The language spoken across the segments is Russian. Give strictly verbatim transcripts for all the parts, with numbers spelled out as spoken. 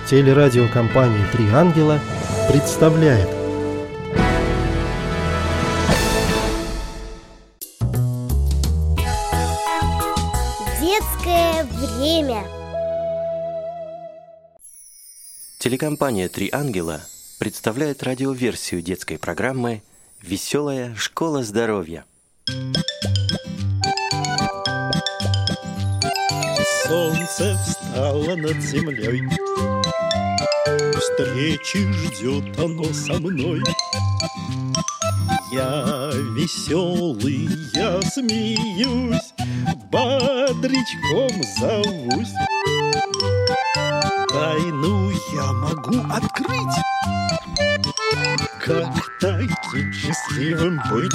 Телерадиокомпания «Три ангела» представляет. Детское время. Телекомпания «Три ангела» представляет радиоверсию детской программы «Веселая школа здоровья». Солнце встало над землей, встречи ждет оно со мной. Я веселый, я смеюсь, бодрячком зовусь. Тайну я могу открыть, как таким счастливым быть.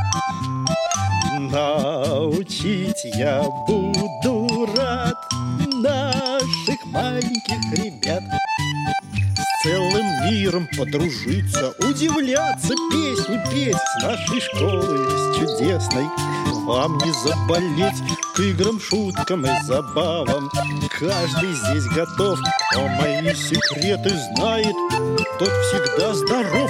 Научить я буду рад наших маленьких ребят. С целым миром подружиться, удивляться, песни петь с нашей школы, с чудесной. Вам не заболеть к играм, шуткам и забавам. Каждый здесь готов, кто мои секреты знает, тот всегда здоров.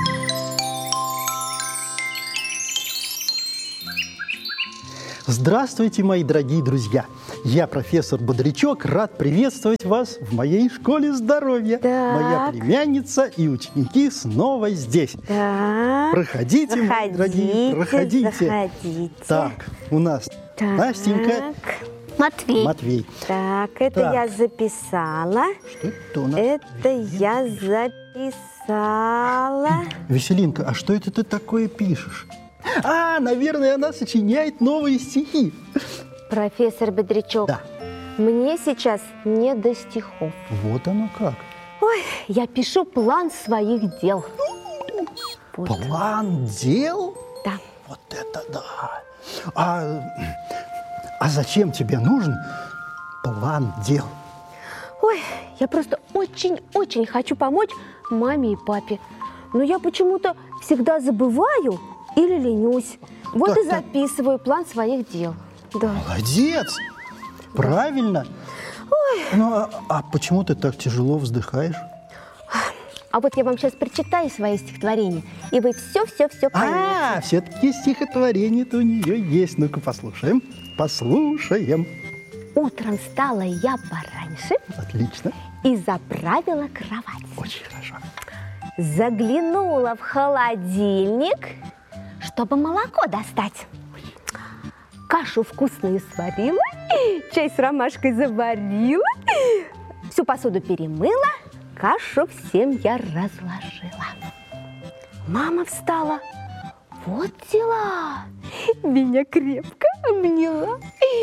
Здравствуйте, мои дорогие друзья! Я, профессор Бодрячок, рад приветствовать вас в моей школе здоровья. Так. Моя племянница и ученики снова здесь. Так. Проходите, Заходите, мои дорогие, проходите. Заходите. Так, у нас Так. Настенька, Матвей. Матвей. Так, это Так. я записала. Что это у нас? Это я записала. Веселинка, а что это ты такое пишешь? А, наверное, она сочиняет новые стихи. Профессор Бодрячок, Да. мне сейчас не до стихов. Вот оно как. Ой, я пишу план своих дел. Вот. План дел? Да. Вот это да! А, а зачем тебе нужен план дел? Ой, я просто очень-очень хочу помочь маме и папе. Но я почему-то всегда забываю или ленюсь. Вот Так, и так. записываю план своих дел. Да. Молодец! Правильно. Ну, а, а почему ты так тяжело вздыхаешь? А вот я вам сейчас прочитаю свои стихотворения, и вы все-все-все поймете. А, все-таки стихотворение-то у нее есть. Ну-ка, послушаем. Послушаем. Утром встала я пораньше Отлично. и заправила кровать. Очень хорошо. Заглянула в холодильник, чтобы молоко достать. Кашу вкусную сварила, чай с ромашкой заварила, всю посуду перемыла, кашу всем я разложила. Мама встала, вот дела, меня крепко обняла.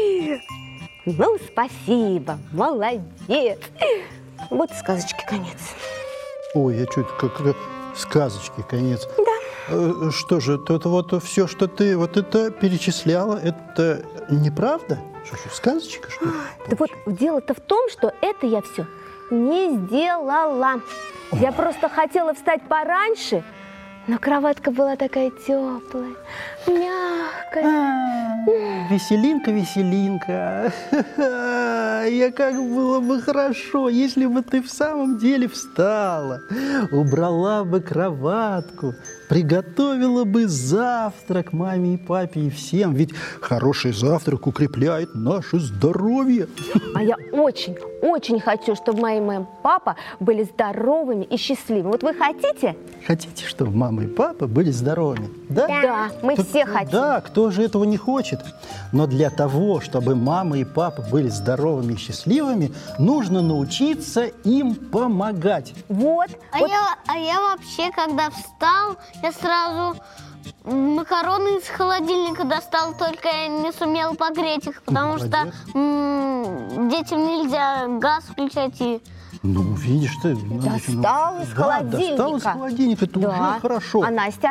Ну, спасибо, молодец. Вот и сказочки конец. Ой, а что это как, как сказочки конец? Да. Э, Что же, это вот все, что ты вот это перечисляла, это неправда? Что, что, сказочка, что ли? Да вот дело-то в том, что это я все не сделала. Я просто хотела встать пораньше, но кроватка была такая теплая, мягкая. Веселинка, веселинка. Я как было бы хорошо, если бы ты в самом деле встала, убрала бы кроватку, приготовила бы завтрак маме и папе и всем. Ведь хороший завтрак укрепляет наше здоровье. А я очень, очень хочу, чтобы мои мама и папа были здоровыми и счастливыми. Вот вы хотите? Хотите, чтобы мама и папа были здоровыми? Да? Да, мы Так, все хотим. Да, кто же этого не хочет? Но для того, чтобы мама и папа были здоровыми и счастливыми, нужно научиться им помогать. Вот. А, вот. я, а я вообще, когда встал, я сразу макароны из холодильника достал, только я не сумел погреть их, потому Молодец. что м, детям нельзя газ включать и... Ну, видишь ты. надо еще Достал нау- из Да, холодильника. достал из холодильника, это Да. уже хорошо. А Настя?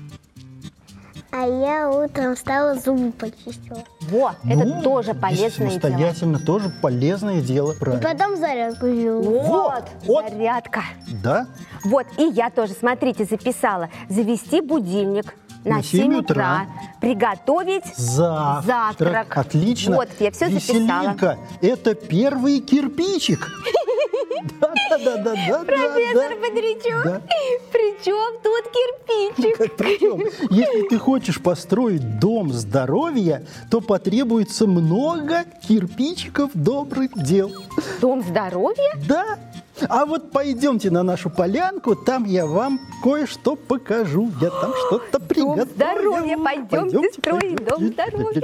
А я утром встала, зубы почистила. Вот, Ну, это тоже и полезное дело. самостоятельно тоже полезное дело, И правильно. потом зарядку взяла. Вот, вот. зарядка. Да? Вот, и я тоже, смотрите, записала. Завести будильник на, На семь семь утра. утра. Приготовить Завтрак. завтрак. Отлично. Вот, я все записала. Веселинка, это первый кирпичик. Да-да-да-да-да. Профессор Бодрячок, Да. при чем тут кирпичик? Причем, если ты хочешь построить дом здоровья, то потребуется много кирпичиков добрых дел. Дом здоровья? Да. А вот пойдемте на нашу полянку, там я вам кое-что покажу. Я там что-то приготовил. здоровья. Пойдемте строить дом здоровья.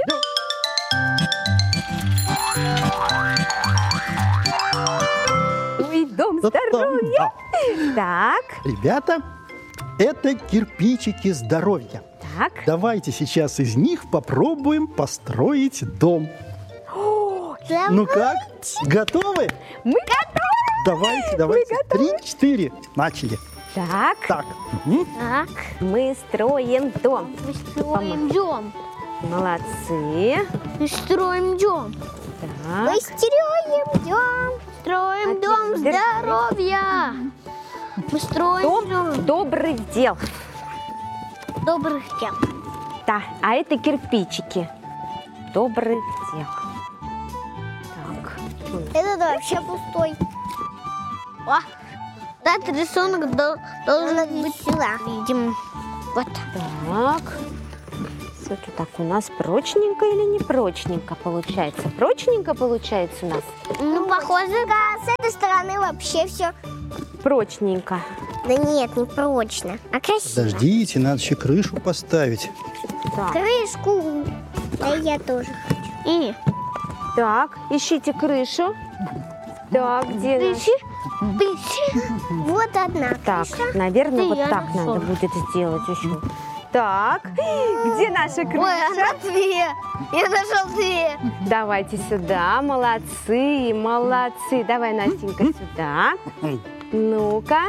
Ой, дом здоровья. Так, Ребята, это кирпичики здоровья. так. Давайте сейчас из них попробуем построить дом. Ну как, готовы? Мы готовы. Давайте, давайте. готовы. Три-четыре. Начали. Так, Так. Мгм. Так, мы строим дом. мы строим дом. Молодцы. Мы строим дом. Так, строим дом. Строим дом Отлично. здоровья. Мы строим дом дом добрых дел. добрых дел. Да, а это кирпичики добрых дел. Так, Этот вообще пустой. О, этот рисунок дол- должен быть видим. Вот. так. Все это так у нас прочненько или не прочненько получается? Прочненько получается у нас? Ну, похоже, Да, с этой стороны вообще все. Прочненько. Да нет, не прочно, а красиво. Подождите, надо еще крышу поставить. Так, Крышку. Да я тоже хочу. и так, ищите крышу. Так, где наш? тысячи, тысячи. Вот одна Так, крыша. наверное, Ты, вот я так нашел. надо будет сделать еще. Так, где наша Ой, крыша? она две. Я нашел две. Давайте сюда, молодцы, молодцы. Давай, Настенька, сюда. Ну-ка.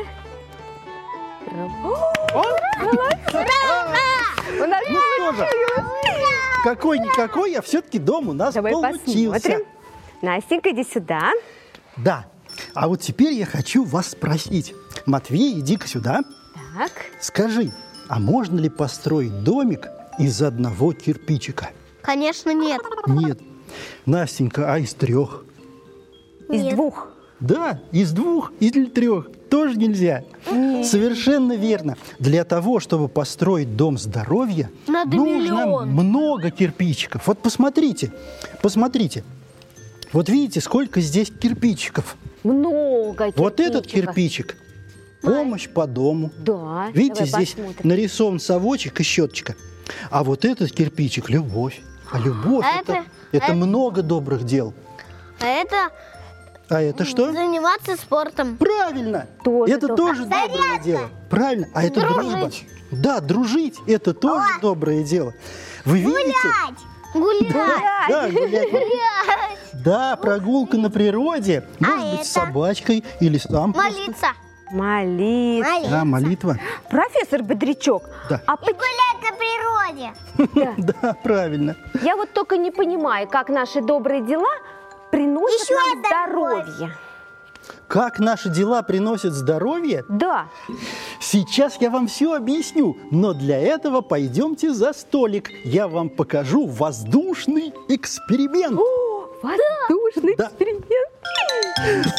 У нас Ну что же, какой-никакой, а все-таки дом у нас Давай получился. посмотрим. Настенька, иди сюда. Да. А вот теперь я хочу вас спросить. Матвей, иди-ка сюда. Так, Скажи, а можно ли построить домик из одного кирпичика? Конечно, нет. Нет. Настенька, а из трех? из Нет. двух. Да, из двух или трех тоже нельзя. Совершенно верно. Для того, чтобы построить дом здоровья, Надо нужно миллион. много кирпичиков. Вот посмотрите, посмотрите. Вот видите, сколько здесь кирпичиков. Много Вот этот кирпичиков. кирпичик – помощь по дому. Да, Видите, давай здесь посмотрим. нарисован совочек и щеточка. А вот этот кирпичик – любовь. А любовь А это, это- это а это- много добрых дел. А это А это что? заниматься спортом. Правильно. Тоже это добро. тоже доброе дело. Правильно. А это Дружить. дружба. Да, дружить – это тоже доброе дело. Вы видите? Гулять. Да, гулять. Да, прогулка на природе. Может быть, с это? собачкой или сам. Молиться. Молиться. Молиться. Да, молитва. Профессор Бодрячок, Да. а И гулять на природе. Да, правильно. я вот только не понимаю, как наши добрые дела приносят Еще нам одна любовь. здоровье. Как наши дела приносят здоровье? Да. Сейчас я вам все объясню, но для этого пойдемте за столик. Я вам покажу воздушный эксперимент. О, воздушный Да. эксперимент.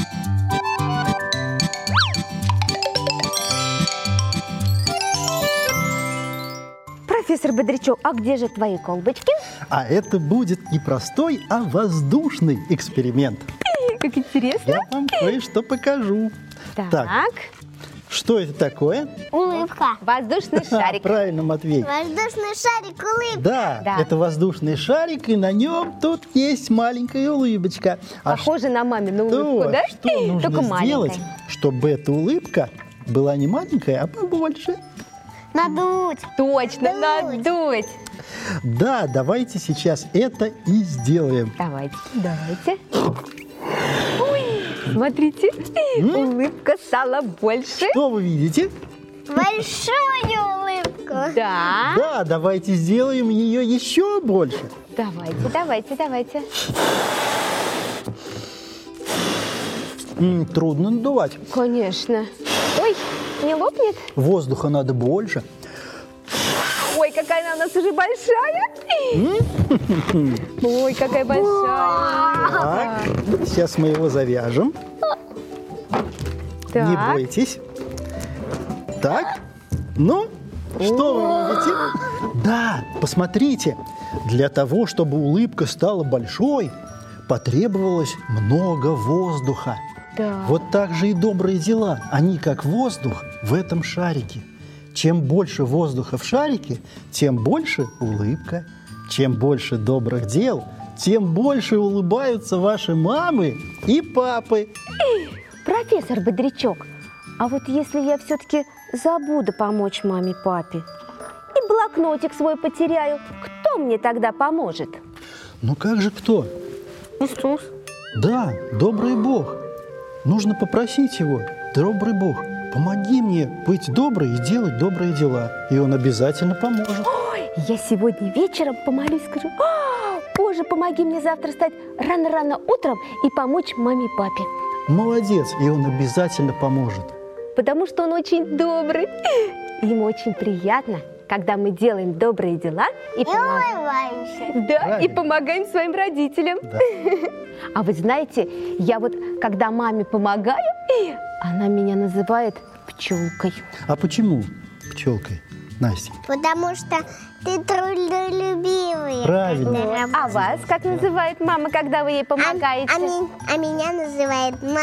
Профессор Бодрячок, а где же твои колбочки? А это будет не простой, а воздушный эксперимент. Как интересно. Я вам кое-что покажу. Так, Так, что это такое? Улыбка. воздушный Ха, шарик. правильно, Матвей. Воздушный шарик, улыбка. Да, Да. это воздушный шарик, и на нем тут есть маленькая улыбочка. А Похоже на мамину улыбку, что, да? что нужно Только сделать, маленькая. чтобы эта улыбка была не маленькая, а побольше? Надуть. Точно, надуть. Да, давайте сейчас это и сделаем. Давайте, давайте. Ой, смотрите, улыбка стала больше. Что вы видите? Большую улыбку. Да. Да, давайте сделаем ее еще больше. Давайте, давайте, давайте. М, трудно надувать. Конечно. Ой, не лопнет? Воздуха надо больше. Ой, какая она у нас уже большая. Ой, какая большая. Так, сейчас мы его завяжем. Не Так. бойтесь. Так, ну, что вы видите? Да, посмотрите, для того, чтобы улыбка стала большой, потребовалось много воздуха. Да. Вот так же и добрые дела, они как воздух в этом шарике. Чем больше воздуха в шарике, тем больше улыбка. Чем больше добрых дел, тем больше улыбаются ваши мамы и папы. Профессор Бодрячок, а вот если я все-таки забуду помочь маме и папе и блокнотик свой потеряю, кто мне тогда поможет? Ну как же кто? Иисус. Да, добрый Бог. Нужно попросить его, добрый Бог, помоги мне быть доброй и делать добрые дела. И он обязательно поможет. Ой, я сегодня вечером помолюсь, скажу: «А, Боже, помоги мне завтра встать рано-рано утром и помочь маме и папе. Молодец, и он обязательно поможет. Потому что он очень добрый. Ему очень приятно, когда мы делаем добрые дела и, И помогаем. улыбаемся. Да, и Правильно. помогаем своим родителям. Да. А вы знаете, я вот, когда маме помогаю, она меня называет пчелкой. А почему пчелкой, Настенька? Потому что ты трудолюбивый. Правильно. когда А работаешь. вас как называет мама, когда вы ей А, помогаете? а ми- а меня называют